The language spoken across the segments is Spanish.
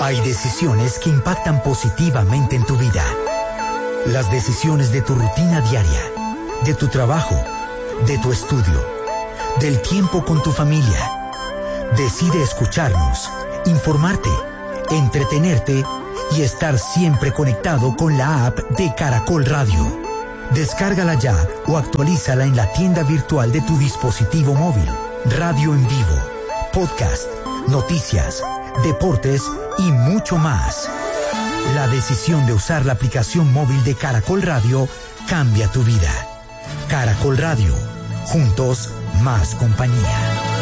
Hay decisiones que impactan positivamente en tu vida. Las decisiones de tu rutina diaria, de tu trabajo, de tu estudio, del tiempo con tu familia. Decide escucharnos, informarte, entretenerte y estar siempre conectado con la app de Caracol Radio. Descárgala ya o actualízala en la tienda virtual de tu dispositivo móvil. Radio en vivo, podcast, noticias, deportes y mucho más. La decisión de usar la aplicación móvil de Caracol Radio cambia tu vida. Caracol Radio, juntos más compañía.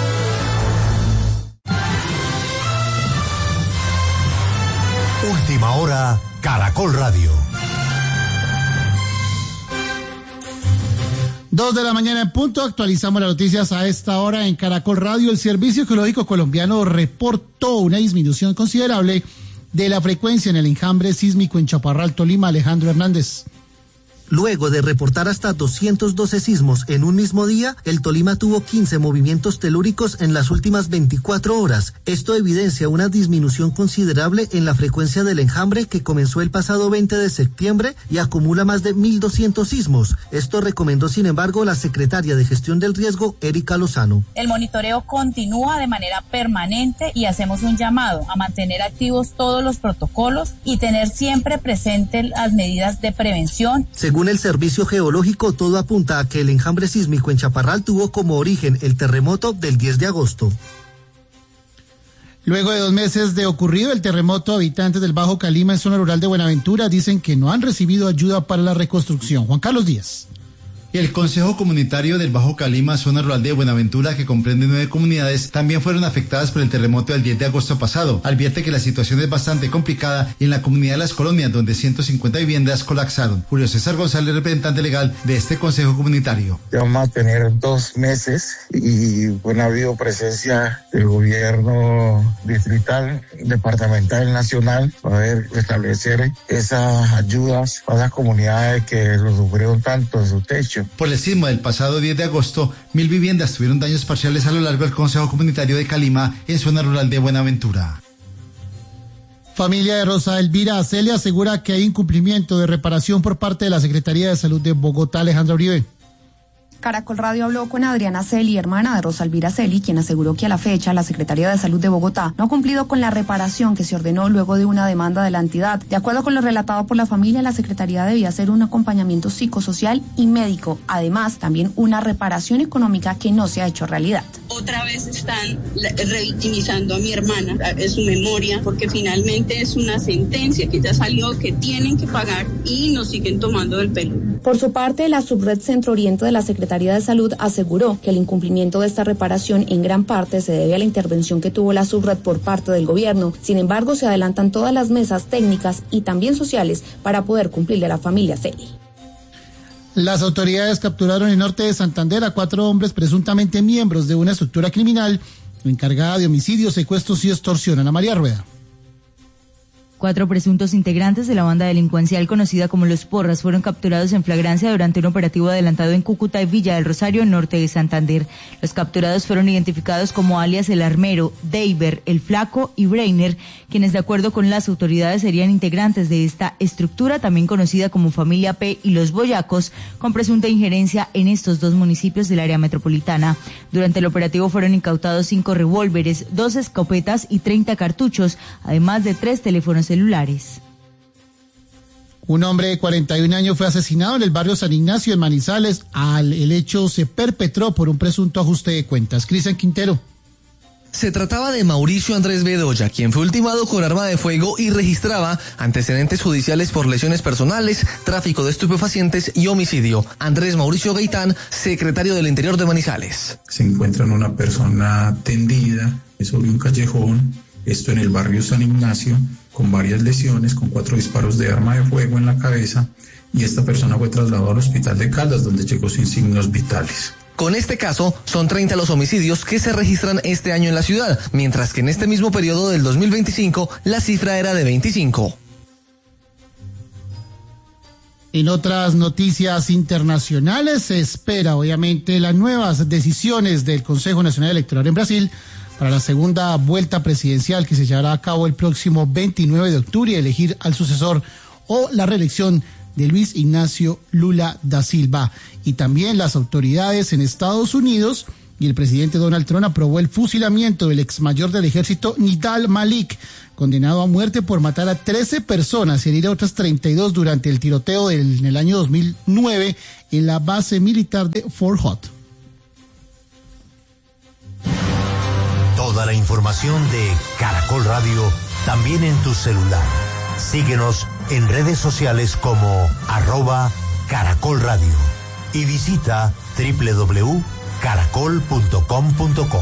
Última hora, Caracol Radio. 2:00 a.m. en punto, actualizamos las noticias a esta hora en Caracol Radio. El Servicio Geológico Colombiano reportó una disminución considerable de la frecuencia en el enjambre sísmico en Chaparral, Tolima. Alejandro Hernández. Luego de reportar hasta 212 sismos en un mismo día, el Tolima tuvo 15 movimientos telúricos en las últimas 24 horas. Esto evidencia una disminución considerable en la frecuencia del enjambre que comenzó el pasado 20 de septiembre y acumula más de 1.200 sismos. Esto recomendó, sin embargo, la secretaria de Gestión del Riesgo, Erika Lozano. El monitoreo continúa de manera permanente y hacemos un llamado a mantener activos todos los protocolos y tener siempre presentes las medidas de prevención. Según el Servicio Geológico, todo apunta a que el enjambre sísmico en Chaparral tuvo como origen el terremoto del 10 de agosto. Luego de 2 meses de ocurrido el terremoto, habitantes del Bajo Calima en zona rural de Buenaventura dicen que no han recibido ayuda para la reconstrucción. Juan Carlos Díaz. El Consejo Comunitario del Bajo Calima, zona rural de Buenaventura, que comprende 9 comunidades, también fueron afectadas por el terremoto del 10 de agosto pasado. Advierte que la situación es bastante complicada en la comunidad de Las Colonias, donde 150 viviendas colapsaron. Julio César González, representante legal de este Consejo Comunitario. Vamos a tener 2 meses y bueno, ha habido presencia del gobierno distrital, departamental, nacional, para poder establecer esas ayudas a las comunidades que lo sufrieron tanto en su techo. Por el sismo del pasado 10 de agosto, 1.000 viviendas tuvieron daños parciales a lo largo del Consejo Comunitario de Calima, en zona rural de Buenaventura. Familia de Rosa Elvira Aceli asegura que hay incumplimiento de reparación por parte de la Secretaría de Salud de Bogotá. Alejandra Uribe. Caracol Radio habló con Adriana Aceli, hermana de Rosa Elvira Aceli, quien aseguró que a la fecha la Secretaría de Salud de Bogotá no ha cumplido con la reparación que se ordenó luego de una demanda de la entidad. De acuerdo con lo relatado por la familia, la Secretaría debía hacer un acompañamiento psicosocial y médico. Además, también una reparación económica que no se ha hecho realidad. Otra vez están revictimizando a mi hermana, es su memoria, porque finalmente es una sentencia que ya salió que tienen que pagar y nos siguen tomando del pelo. Por su parte, la Subred Centro Oriente de la Secretaría de Salud aseguró que el incumplimiento de esta reparación en gran parte se debe a la intervención que tuvo la Subred por parte del gobierno. Sin embargo, se adelantan todas las mesas técnicas y también sociales para poder cumplirle a la familia Aceli. Las autoridades capturaron en el norte de Santander a 4 hombres presuntamente miembros de una estructura criminal encargada de homicidios, secuestros y extorsión. Ana María Rueda. 4 presuntos integrantes de la banda delincuencial conocida como Los Porras fueron capturados en flagrancia durante un operativo adelantado en Cúcuta y Villa del Rosario, norte de Santander. Los capturados fueron identificados como alias El Armero, Deiber, El Flaco y Breiner, quienes de acuerdo con las autoridades serían integrantes de esta estructura, también conocida como Familia P y Los Boyacos, con presunta injerencia en estos 2 municipios del área metropolitana. Durante el operativo fueron incautados 5 revólveres, 2 escopetas y 30 cartuchos, además de 3 teléfonos celulares. Un hombre de 41 años fue asesinado en el barrio San Ignacio en Manizales. El hecho se perpetró por un presunto ajuste de cuentas. Cristian Quintero. Se trataba de Mauricio Andrés Bedoya, quien fue ultimado con arma de fuego y registraba antecedentes judiciales por lesiones personales, tráfico de estupefacientes y homicidio. Andrés Mauricio Gaitán, secretario del Interior de Manizales. Se encuentra una persona tendida sobre un callejón, esto en el barrio San Ignacio, con varias lesiones, con 4 disparos de arma de fuego en la cabeza, y esta persona fue trasladada al hospital de Caldas, donde llegó sin signos vitales. Con este caso, son 30 los homicidios que se registran este año en la ciudad, mientras que en este mismo periodo del 2025 la cifra era de 25. En otras noticias internacionales, se espera obviamente las nuevas decisiones del Consejo Nacional Electoral en Brasil para la segunda vuelta presidencial que se llevará a cabo el próximo 29 de octubre y elegir al sucesor o la reelección de Luis Ignacio Lula da Silva. Y también las autoridades en Estados Unidos y el presidente Donald Trump aprobó el fusilamiento del exmayor del ejército Nidal Malik, condenado a muerte por matar a 13 personas y herir a otras 32 durante el tiroteo en el año 2009 en la base militar de Fort Hood. Toda la información de Caracol Radio también en tu celular. Síguenos en redes sociales como @Caracol Radio y visita www.caracol.com.co.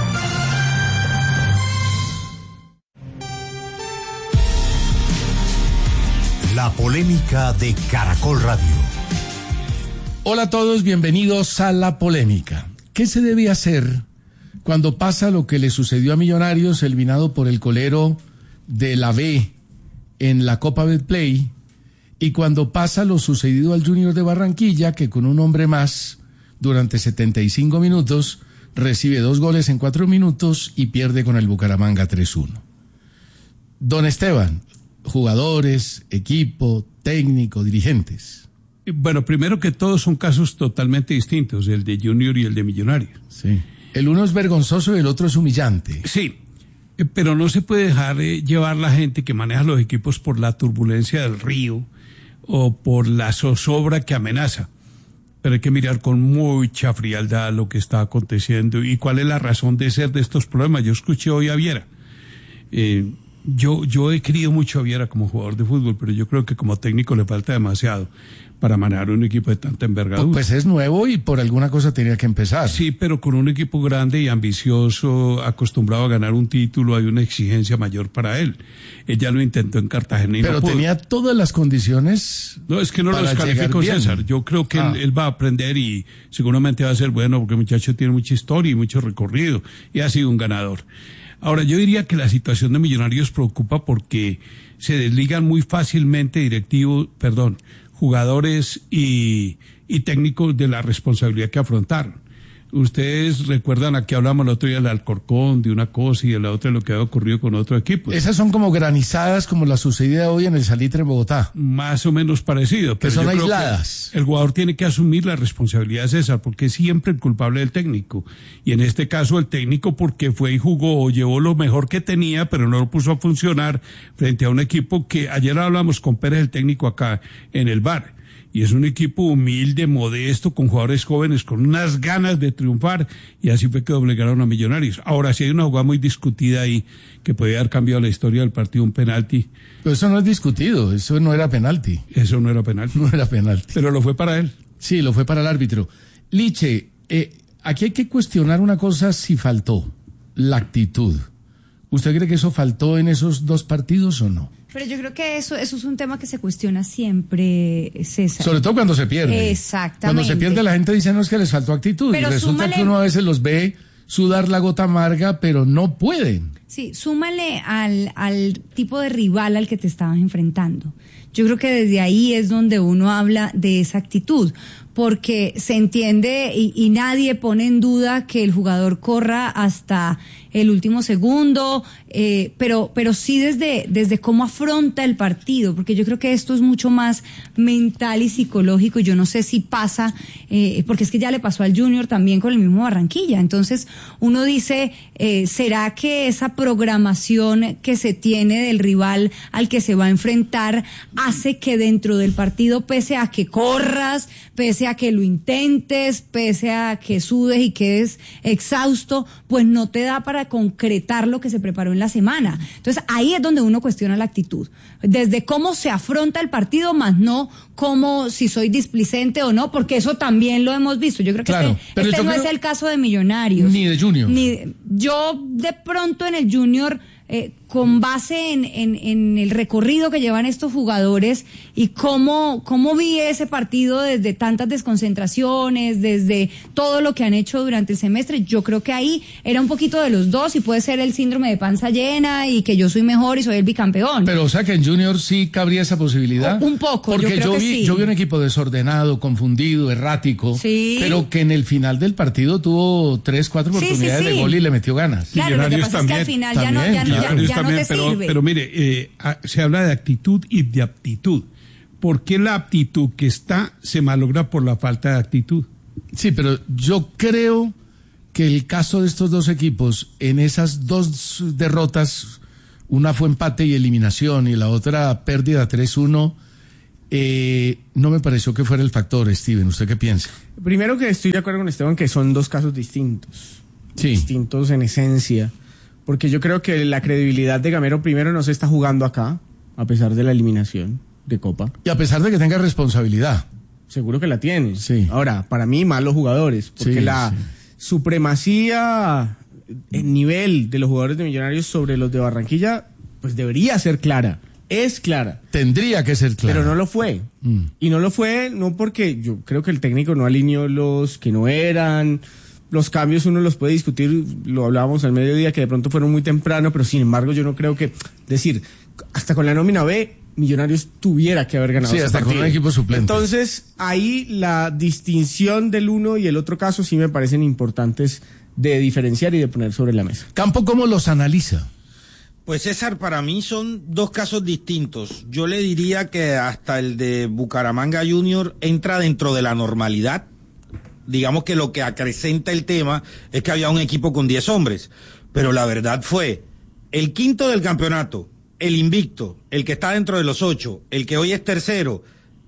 La polémica de Caracol Radio. Hola a todos, bienvenidos a La Polémica. ¿Qué se debe hacer cuando pasa lo que le sucedió a Millonarios, eliminado por el colero de la B en la Copa Betplay, y cuando pasa lo sucedido al Junior de Barranquilla, que con un hombre más durante 75 minutos recibe 2 goles en 4 minutos y pierde con el Bucaramanga 3-1? Don Esteban, jugadores, equipo, técnico, dirigentes. Bueno, primero que todo son casos totalmente distintos, el de Junior y el de Millonarios. Sí. El uno es vergonzoso y el otro es humillante. Sí, pero no se puede dejar llevar la gente que maneja los equipos por la turbulencia del río o por la zozobra que amenaza. Pero hay que mirar con mucha frialdad lo que está aconteciendo y cuál es la razón de ser de estos problemas. Yo escuché hoy a Viera. Yo he querido mucho a Viera como jugador de fútbol, pero yo creo que como técnico le falta demasiado para manejar un equipo de tanta envergadura. Pues es nuevo y por alguna cosa tenía que empezar. Sí, pero con un equipo grande y ambicioso, acostumbrado a ganar un título, hay una exigencia mayor para él. Él ya lo intentó en Cartagena y pero no pudo. Tenía todas las condiciones. No, es que no lo descalifico, César. Yo creo que él va a aprender y seguramente va a ser bueno porque el muchacho tiene mucha historia y mucho recorrido y ha sido un ganador. Ahora, yo diría que la situación de Millonarios preocupa porque se desligan muy fácilmente jugadores y técnicos de la responsabilidad que afrontaron. Ustedes recuerdan, aquí hablamos el otro día del Alcorcón, de una cosa y de la otra, de lo que había ocurrido con otro equipo. Esas son como granizadas, como la sucedida hoy en el Salitre en Bogotá. Más o menos parecido. Que son aisladas. El jugador tiene que asumir la responsabilidad, César, porque es siempre el culpable del técnico. Y en este caso el técnico porque fue y jugó, llevó lo mejor que tenía, pero no lo puso a funcionar frente a un equipo que ayer hablamos con Pérez, el técnico acá en el bar. Y es un equipo humilde, modesto, con jugadores jóvenes, con unas ganas de triunfar, y así fue que doblegaron a Millonarios. Ahora, sí hay una jugada muy discutida ahí, que podría haber cambiado la historia del partido, un penalti. Pero eso no es discutido, eso no era penalti. Eso no era penalti. No era penalti. Pero lo fue para él. Sí, lo fue para el árbitro. Liche, aquí hay que cuestionar una cosa si faltó, la actitud. ¿Usted cree que eso faltó en esos 2 partidos o no? Pero yo creo que eso es un tema que se cuestiona siempre, César. Sobre todo cuando se pierde. Exactamente. Cuando se pierde la gente dice, no, es que les faltó actitud. Pero y resulta que uno a veces los ve sudar la gota amarga, pero no pueden. Sí, súmale al tipo de rival al que te estabas enfrentando. Yo creo que desde ahí es donde uno habla de esa actitud, porque se entiende y nadie pone en duda que el jugador corra hasta el último segundo, pero sí desde cómo afronta el partido, porque yo creo que esto es mucho más mental y psicológico. Yo no sé si pasa, porque es que ya le pasó al Junior también con el mismo Barranquilla. Entonces uno dice, ¿será que esa programación que se tiene del rival al que se va a enfrentar hace que dentro del partido, pese a que corras, pese a que lo intentes, pese a que sudes y quedes exhausto, pues no te da para concretar lo que se preparó en la semana? Entonces ahí es donde uno cuestiona la actitud, desde cómo se afronta el partido, más no cómo si soy displicente o no, porque eso también lo hemos visto. Yo creo que este no es el caso de Millonarios. Ni de Junior. Yo de pronto en el Junior con base en el recorrido que llevan estos jugadores y cómo vi ese partido desde tantas desconcentraciones, desde todo lo que han hecho durante el semestre. Yo creo que ahí era un poquito de los dos y puede ser el síndrome de panza llena y que yo soy mejor y soy el bicampeón. Pero o sea que en Junior sí cabría esa posibilidad. Un poco, porque yo vi un equipo desordenado, confundido, errático, sí, pero que en el final del partido tuvo 3-4 oportunidades de gol y le metió ganas. Claro, lo que pasa es que al final ya no te sirve. Pero mire, se habla de actitud y de aptitud. ¿Por qué la aptitud que está se malogra por la falta de actitud? Sí, pero yo creo que el caso de estos dos equipos, en esas dos derrotas, una fue empate y eliminación y la otra pérdida 3-1, no me pareció que fuera el factor. Steven, ¿usted qué piensa? Primero que estoy de acuerdo con Esteban que son dos casos distintos. Sí. Distintos en esencia. Porque yo creo que la credibilidad de Gamero primero no se está jugando acá, a pesar de la eliminación de Copa. Y a pesar de que tenga responsabilidad. Seguro que la tiene. Sí. Ahora, para mí, malos jugadores. Porque la supremacía en nivel de los jugadores de Millonarios sobre los de Barranquilla, pues debería ser clara. Es clara. Tendría que ser clara. Pero no lo fue. Y no lo fue, no porque yo creo que el técnico no alineó los que no eran. Los cambios uno los puede discutir, lo hablábamos al mediodía, que de pronto fueron muy temprano, pero sin embargo yo no creo que, decir, hasta con la nómina B, Millonarios tuviera que haber ganado. Sí, hasta con un equipo suplente. Entonces, ahí la distinción del uno y el otro caso sí me parecen importantes de diferenciar y de poner sobre la mesa. Campo, ¿cómo los analiza? Pues César, para mí son dos casos distintos. Yo le diría que hasta el de Bucaramanga Junior entra dentro de la normalidad. Digamos que lo que acrecenta el tema es que había un equipo con 10 hombres, pero la verdad fue el quinto del campeonato, el invicto, el que está dentro de los 8, el que hoy es tercero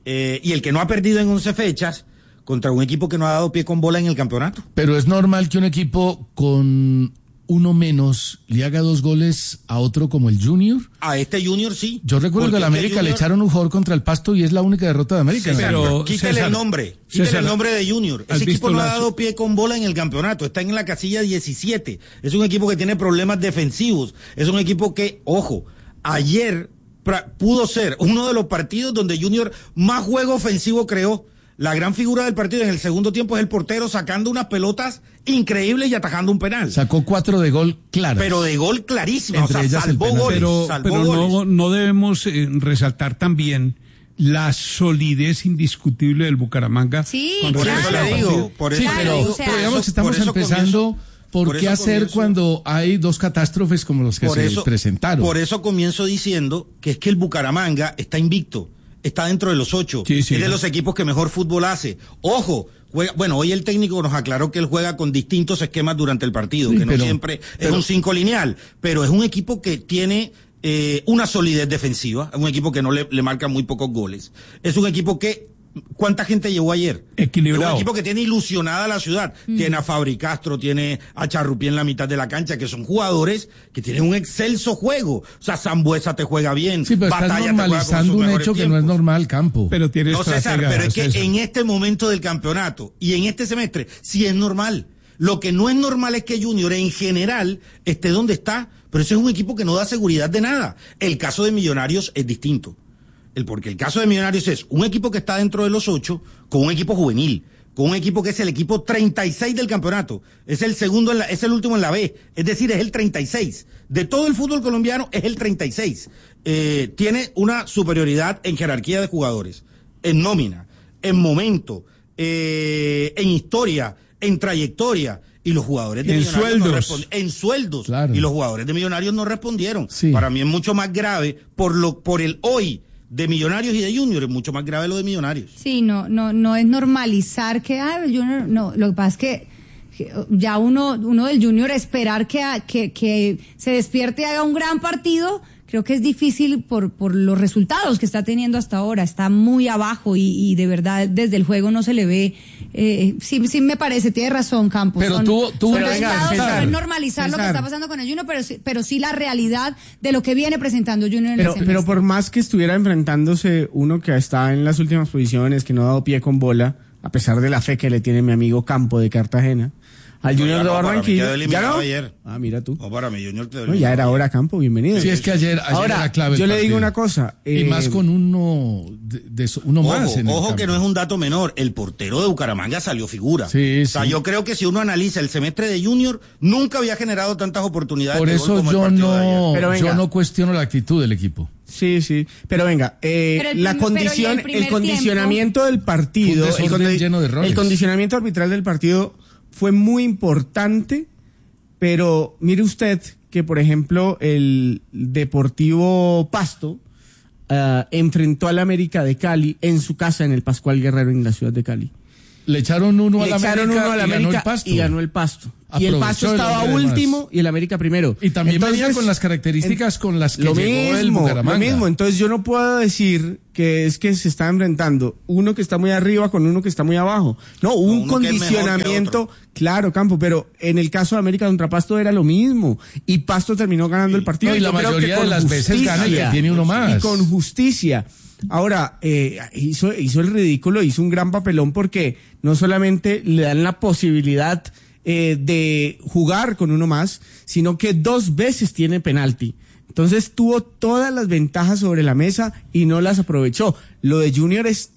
y el que no ha perdido en 11 fechas contra un equipo que no ha dado pie con bola en el campeonato. Pero es normal que un equipo con uno menos le haga 2 goles a otro como el Junior. A este Junior sí. Yo recuerdo que a la América le echaron un jugador contra el Pasto y es la única derrota de América. Sí, pero quítele el nombre de Junior. Ese equipo no ha dado pie con bola en el campeonato, está en la casilla 17. Es un equipo que tiene problemas defensivos. Es un equipo que, ojo, ayer pudo ser uno de los partidos donde Junior más juego ofensivo creó. La gran figura del partido en el segundo tiempo es el portero sacando unas pelotas increíbles y atajando un penal. Sacó 4 de gol claras. Pero de gol clarísima, o sea, salvó goles. Pero no debemos resaltar también la solidez indiscutible del Bucaramanga. Sí, por eso le digo. Digamos, estamos empezando. ¿Por qué hacer cuando hay 2 catástrofes como los que se presentaron? Por eso comienzo diciendo que es que el Bucaramanga está invicto. Está dentro de los 8. Sí. Es de los equipos que mejor fútbol hace. Ojo, hoy el técnico nos aclaró que él juega con distintos esquemas durante el partido, que no siempre es un 5 lineal, pero es un equipo que tiene una solidez defensiva, es un equipo que no le marca muy pocos goles. Es un equipo que ¿cuánta gente llegó ayer? Equilibrado. Es un equipo que tiene ilusionada la ciudad. Tiene a Fabri Castro, tiene a Charrupié en la mitad de la cancha, que son jugadores que tienen un excelso juego. O sea, Sambuesa te juega bien. Sí, pero estás normalizando un hecho que no es normal, Campo. Pero tiene César, pero es que en este momento del campeonato y en este semestre sí es normal. Lo que no es normal es que Junior en general esté donde está, pero ese es un equipo que no da seguridad de nada. El caso de Millonarios es distinto. Porque el caso de Millonarios es un equipo que está dentro de los 8 con un equipo juvenil, con un equipo que es el equipo 36 del campeonato, es el segundo, es el último en la B, es decir, es el 36. De todo el fútbol colombiano es el 36. Tiene una superioridad en jerarquía de jugadores, en nómina, en momento, en historia, en trayectoria. Y los jugadores de Millonarios no respondieron. En sueldos. Claro. Y los jugadores de Millonarios no respondieron. Sí. Para mí es mucho más grave por el hoy de Millonarios y de Junior, es mucho más grave lo de Millonarios. Sí, no es normalizar que Junior, no, lo que pasa es que ya uno del Junior esperar que se despierte y haga un gran partido, creo que es difícil por los resultados que está teniendo hasta ahora. Está muy abajo y de verdad desde el juego no se le ve. Sí me parece, tiene razón, Campos. Pero tú es normalizar lo que está pasando con el Junior, pero sí la realidad de lo que viene presentando Junior en el semestre. Pero por más que estuviera enfrentándose uno que está en las últimas posiciones, que no ha dado pie con bola, a pesar de la fe que le tiene mi amigo Campo de Cartagena, Al Junior de Barranquilla. ¿Ya no? Ayer. Ah, mira tú. No, para mí, Junior te ya era hora, Campo, bienvenido. Sí, es que ayer ahora, era clave. Yo le digo una cosa. Y más con uno más. Ojo que no es un dato menor. El portero de Bucaramanga salió figura. Sí, o sea, yo creo que si uno analiza el semestre de Junior, nunca había generado tantas oportunidades. Por eso yo no cuestiono la actitud del equipo. Sí, pero venga, el condicionamiento del partido, el condicionamiento arbitral del partido fue muy importante, pero mire usted que, por ejemplo, el Deportivo Pasto enfrentó al América de Cali en su casa en el Pascual Guerrero en la ciudad de Cali. Le echaron uno al América y ganó el Pasto. Y el Pasto estaba último y el América primero. Y también venía con las características con las que llegó el Bucaramanga. Lo mismo, entonces yo no puedo decir que es que se está enfrentando uno que está muy arriba con uno que está muy abajo. No, un condicionamiento, claro, Campo, pero en el caso de América contra Pasto era lo mismo. Y Pasto terminó ganando el partido. No, y la mayoría de las veces gana el que tiene uno más. Y con justicia. Ahora, hizo el ridículo, hizo un gran papelón porque no solamente le dan la posibilidad de jugar con uno más, sino que 2 veces tiene penalti. Entonces tuvo todas las ventajas sobre la mesa y no las aprovechó. Lo de Junior es